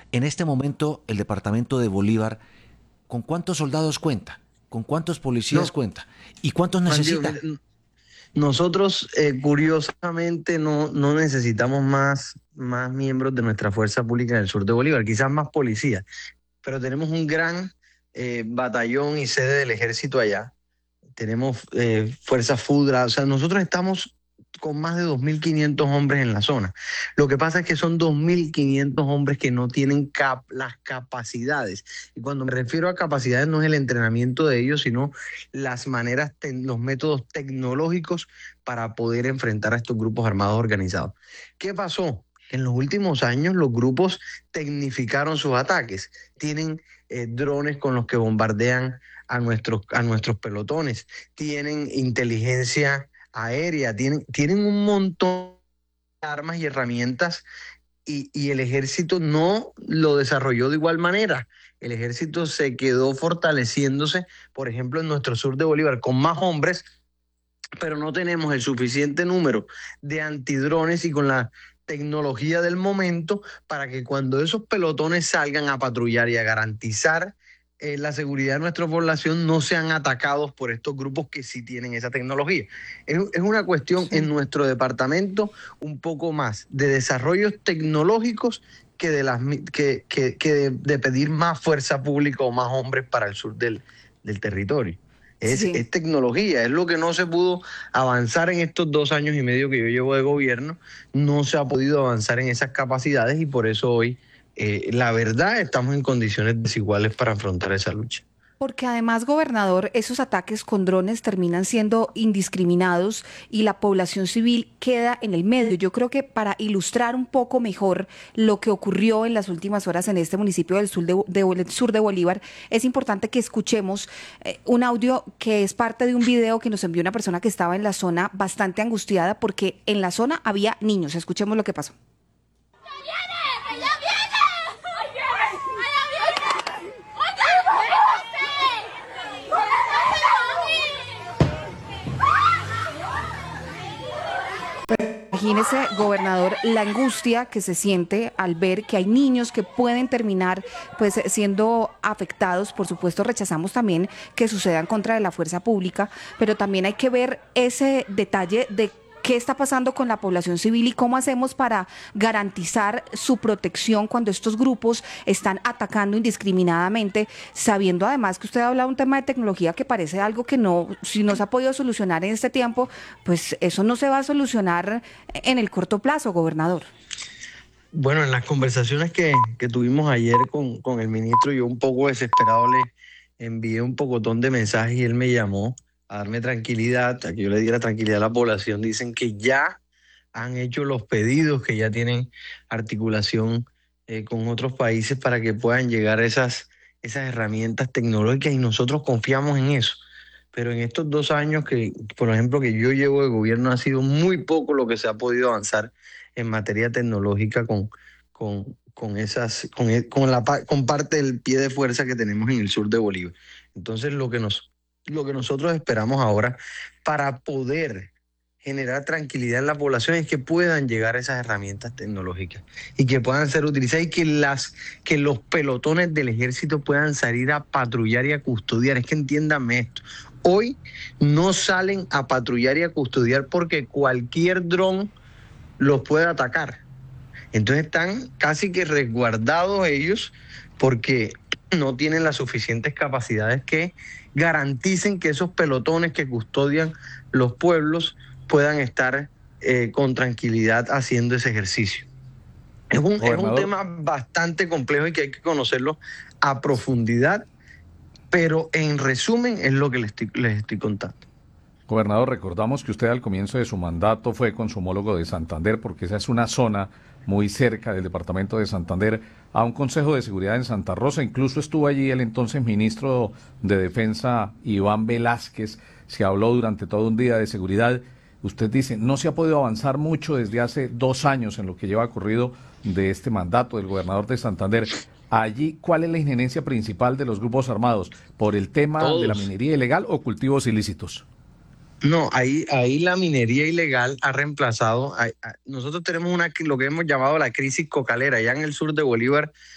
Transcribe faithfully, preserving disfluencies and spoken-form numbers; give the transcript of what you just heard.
En este momento, el departamento de Bolívar, ¿con cuántos soldados cuenta? ¿Con cuántos policías No, cuenta? ¿Y cuántos Juan Diego, necesita? mire, n- nosotros eh, curiosamente no, no necesitamos más, más miembros de nuestra fuerza pública en el sur de Bolívar, quizás más policías, pero tenemos un gran eh, batallón y sede del ejército allá. Tenemos eh, Fuerza Fudra, o sea, nosotros estamos con más de dos mil quinientos hombres en la zona. Lo que pasa es que son dos mil quinientos hombres que no tienen cap las capacidades. Y cuando me refiero a capacidades no es el entrenamiento de ellos, sino las maneras, los métodos tecnológicos para poder enfrentar a estos grupos armados organizados. ¿Qué pasó? En los últimos años los grupos tecnificaron sus ataques. Tienen eh, drones con los que bombardean a nuestros, a nuestros pelotones, tienen inteligencia aérea, tienen, tienen un montón de armas y herramientas y, y el ejército no lo desarrolló de igual manera. El ejército se quedó fortaleciéndose, por ejemplo, en nuestro sur de Bolívar, con más hombres, pero no tenemos el suficiente número de antidrones y con la tecnología del momento para que cuando esos pelotones salgan a patrullar y a garantizar eh, la seguridad de nuestra población no sean atacados por estos grupos que sí tienen esa tecnología. Es, es una cuestión en Sí. nuestro departamento un poco más de desarrollos tecnológicos que de, las, que, que, que de, de pedir más fuerza pública o más hombres para el sur del, del territorio. Es, Sí. es tecnología, es lo que no se pudo avanzar en estos dos años y medio que yo llevo de gobierno, no se ha podido avanzar en esas capacidades y por eso hoy, eh, la verdad, estamos en condiciones desiguales para afrontar esa lucha. Porque además, gobernador, esos ataques con drones terminan siendo indiscriminados y la población civil queda en el medio. Yo creo que para ilustrar un poco mejor lo que ocurrió en las últimas horas en este municipio del sur de, de, del sur de Bolívar, es importante que escuchemos eh, un audio que es parte de un video que nos envió una persona que estaba en la zona bastante angustiada porque en la zona había niños. Escuchemos lo que pasó. ¡Viene! ¡Allá viene! ¡Allá viene! ¡Otra! Imagínese, gobernador, la angustia que se siente al ver que hay niños que pueden terminar pues siendo afectados. Por supuesto, rechazamos también que suceda en contra de la fuerza pública, pero también hay que ver ese detalle de qué está pasando con la población civil y cómo hacemos para garantizar su protección cuando estos grupos están atacando indiscriminadamente, sabiendo además que usted ha hablado de un tema de tecnología que parece algo que no, si no se ha podido solucionar en este tiempo, pues eso no se va a solucionar en el corto plazo, gobernador. Bueno, en las conversaciones que, que tuvimos ayer con, con el ministro, yo un poco desesperado le envié un pocotón de mensajes y él me llamó a darme tranquilidad, a que yo le diera tranquilidad a la población. Dicen que ya han hecho los pedidos, que ya tienen articulación eh, con otros países para que puedan llegar esas, esas herramientas tecnológicas y nosotros confiamos en eso. Pero en estos dos años que, por ejemplo, que yo llevo de gobierno ha sido muy poco lo que se ha podido avanzar en materia tecnológica con, con, con esas, con, e- con la, pa- con parte del pie de fuerza que tenemos en el sur de Bolívar. Entonces, lo que nos, lo que nosotros esperamos ahora para poder generar tranquilidad en la población es que puedan llegar esas herramientas tecnológicas y que puedan ser utilizadas y que las que los pelotones del ejército puedan salir a patrullar y a custodiar. Es que entiéndame esto. Hoy no salen a patrullar y a custodiar porque cualquier dron los puede atacar. Entonces están casi que resguardados ellos porque no tienen las suficientes capacidades que garanticen que esos pelotones que custodian los pueblos puedan estar eh, con tranquilidad haciendo ese ejercicio. Es un, es un Gobernador, tema bastante complejo y que hay que conocerlo a profundidad, pero en resumen es lo que les estoy, les estoy contando. Gobernador, recordamos que usted al comienzo de su mandato fue con su homólogo de Santander, porque esa es una zona muy cerca del departamento de Santander, a un Consejo de Seguridad en Santa Rosa. Incluso estuvo allí el entonces ministro de Defensa, Iván Velázquez. Se habló durante todo un día de seguridad. Usted dice, no se ha podido avanzar mucho desde hace dos años en lo que lleva ocurrido de este mandato del gobernador de Santander. Allí, ¿cuál es la injerencia principal de los grupos armados? ¿Por el tema de la Todos. minería ilegal o cultivos ilícitos? No, ahí, ahí la minería ilegal ha reemplazado. A- a- nosotros tenemos una, lo que hemos llamado la crisis cocalera. Ya en el sur de Bolívar